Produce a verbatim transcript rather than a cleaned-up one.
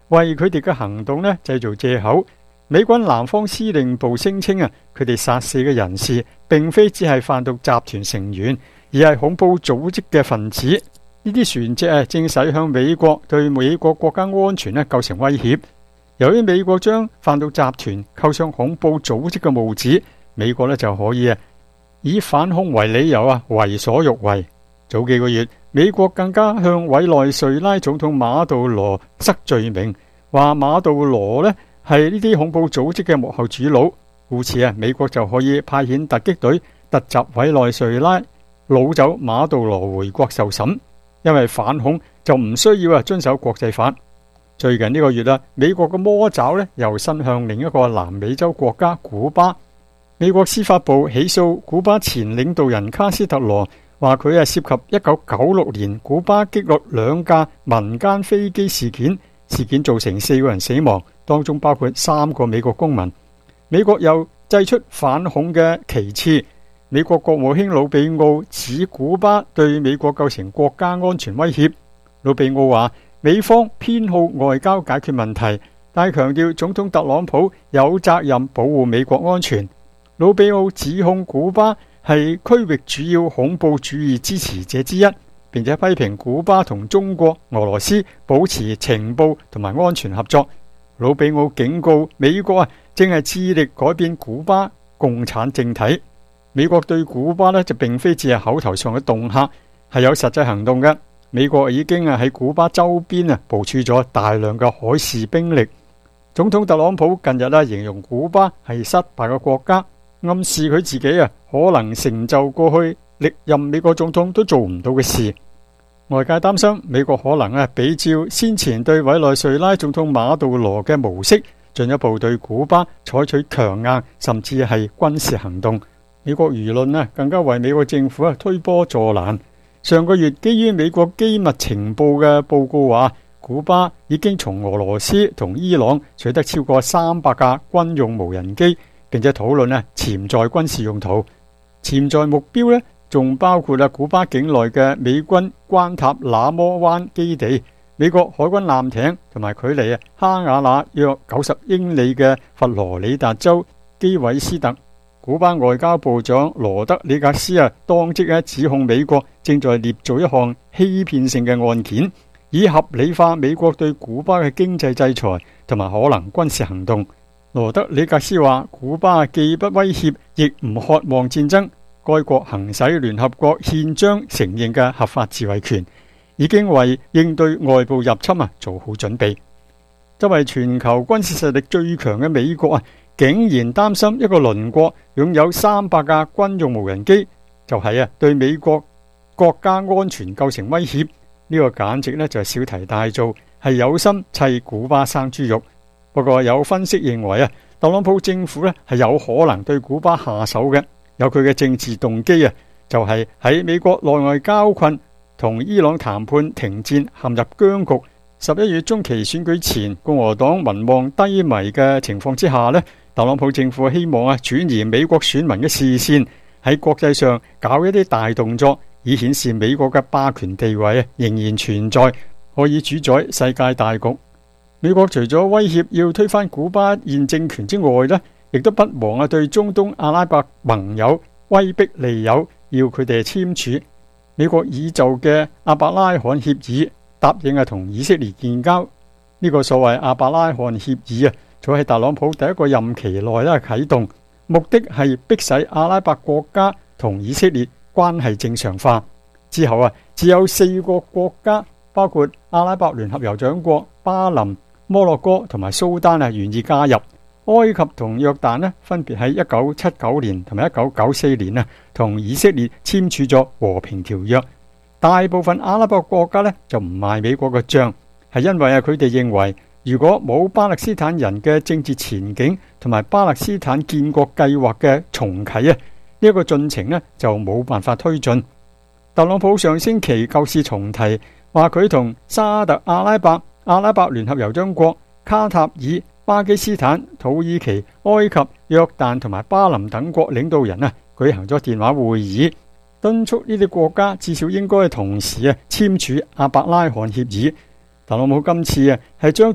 為佢哋嘅行動呢製造藉口。美軍南方司令部聲稱啊，佢哋殺死嘅人士並非只係販毒集團成員，而係恐怖組織嘅分子。呢啲船隻啊正駛向美國，對美國國家安全呢構成威脅。由於美國將販毒集團扣上恐怖組織嘅帽子，美國呢就可以啊以反恐為理由啊為所欲為。早幾個月，美國更加向委內瑞拉總統馬杜羅塞罪名，話馬杜羅呢係呢啲恐怖組織嘅幕後主腦，故此啊，美國就可以派遣突擊隊突襲委內瑞拉，擄走馬杜羅回國受審。因為反恐就唔需要啊遵守國際法。最近呢個月啊，美國嘅魔爪呢又伸向另一個南美洲國家古巴。美國司法部起訴古巴前領導人卡斯特羅，話佢係涉及一九九六年古巴擊落兩架民間飛機事件，事件造成四個人死亡，當中包括三個美國公民。美國又祭出反恐嘅旗幟。美國國務卿魯比奧指古巴對美國構成國家安全威脅。魯比奧話，美方偏好外交解決問題，但係強調總統特朗普有責任保護美國安全。魯比奧指控古巴係區域主要恐怖主義支持者之一，並且批評古巴同中國、俄羅斯保持情報同埋安全合作。魯比奧警告美國啊，正係致力改變古巴共產政體。美國對古巴呢就並非只係口頭上嘅恫嚇，係有實際行動嘅。美國已經啊喺古巴周邊啊部署咗大量嘅海事兵力。總統特朗普近日啊形容古巴係失敗嘅國家，暗示佢自己啊可能成就過去歷任美國總統都做唔到嘅事。外界擔心美國可能啊比照先前對委內瑞拉總統馬杜羅嘅模式，進一步對古巴採取強硬甚至係軍事行動。美國輿論啊更加為美國政府啊推波助瀾。上個月基於美國機密情報嘅報告話，古巴已經從俄羅斯同伊朗取得超過三百架軍用無人機，並且討論啊潛在軍事用途。潛在目標呢仲包括啊古巴境內嘅美軍關塔那摩灣基地、美國海軍艦艇同埋距離啊哈瓦那約九十英里嘅佛羅里達州基韋斯特。古巴外交部長羅德里格斯啊，當即啊指控美國正在捏造一項欺騙性嘅案件，以合理化美國對古巴嘅經濟制裁同埋可能軍事行動。羅德里格斯話，古巴既不威脅，亦唔渴望戰爭，該國行使聯合國憲章承認嘅合法自衛權，已經為應對外部入侵啊做好準備。作為全球軍事實力最強嘅美國啊，竟然擔心一個鄰國擁有三百架軍用無人機，就係啊對美國國家安全構成威脅。呢個簡直呢就係小題大做，係有心砌古巴生豬肉。不過有分析認為啊，特朗普政府呢係有可能對古巴下手嘅，有佢嘅政治動機啊，就係喺美國內外交困同伊朗談判停戰陷入僵局，十一月中期選舉前共和黨民望低迷嘅情況之下呢，特朗普政府希望啊轉移美國選民嘅視線，喺國際上搞一啲大動作，以顯示美國嘅霸權地位啊仍然存在，可以主宰世界大局。美國除咗威脅要推翻古巴現政權之外呢，亦都不忘啊對中東阿拉伯盟友威逼利誘，要佢哋簽署美國已就嘅阿伯拉罕協議，答應啊同以色列建交。呢個所謂阿伯拉罕協議啊，早喺特朗普第一個任期內咧啟動，目的係迫使阿拉伯國家同以色列關係正常化。之後啊，只有四個國家，包括阿拉伯聯合酋長國、巴林、摩洛哥同埋蘇丹啊，願意加入。埃及同約旦呢，分別喺一九七九年同埋一九九四年啊，同以色列簽署咗和平條約。大部分阿拉伯國家呢，就唔賣美國嘅賬，係因為啊，佢哋認為如果冇巴勒斯坦人嘅政治前景同埋巴勒斯坦建國計劃嘅重啟啊，呢、這、一個進程呢，就冇辦法推進。特朗普上星期舊事重提，話佢同沙特阿拉伯、阿拉伯聯合酋長國、卡塔爾、巴基斯坦、土耳其、埃及、約旦同埋巴林等國領導人啊，舉行咗電話會議，敦促呢啲國家至少應該同時啊簽署阿伯拉罕協議。特朗普今次啊係將